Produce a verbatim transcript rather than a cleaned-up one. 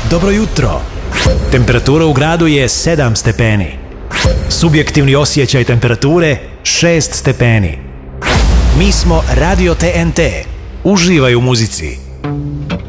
Dobro jutro. Temperatura u gradu je sedam stepeni. Subjektivni osjećaj temperature šest stepeni. Mi smo Radio T N T. Uživaj u muzici.